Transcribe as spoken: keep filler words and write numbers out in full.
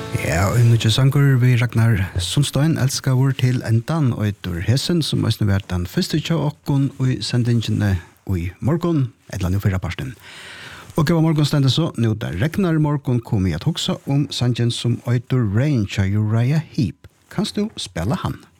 Ja, og nu sangur vi Ragnar Sundstein elskar vår til endan og etter hesen som også vært den første tja okkon og sendingene i morgon, et eller annet fyrra parsten. Og hva morgon stendte så, nå da Ragnar morgon kom i at hoksa om sangen som etter Rain tja Uriah Heep. Kanst du spela han?